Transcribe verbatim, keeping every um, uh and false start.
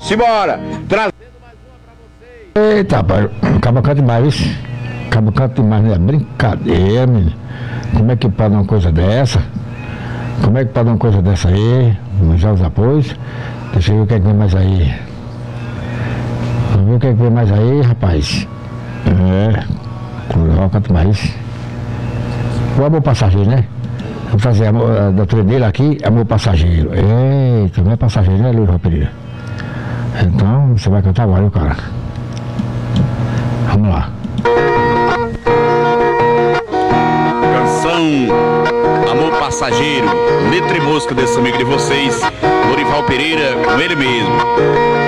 Simbora! Trazendo mais uma pra vocês. Eita, rapaz, acaba canta demais, isso. Acaba canta demais, né? Brincadeira, menino. Como é que pode uma coisa dessa? Como é que pode uma coisa dessa aí? Vamos já os apoios. Deixa eu ver o que é que vem mais aí. Vamos ver o que é que vem mais aí, rapaz. É. Coloca mais. O amor passageiro, né? Vou fazer a, a doutora dele aqui, amor passageiro. Eita, não é passageiro, né, Luiz Pereira? Então, você vai cantar agora, cara. Vamos lá. Canção Amor Passageiro, letra e música desse amigo de vocês, Lorival Pereira, com ele mesmo.